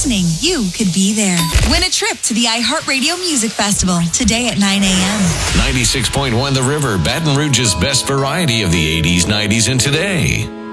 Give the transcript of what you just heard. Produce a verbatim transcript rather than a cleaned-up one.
listening, you could be there. Win a trip to the iHeartRadio Music Festival today at nine a.m. ninety-six point one The River, Baton Rouge's best variety of the eighties, nineties, and today.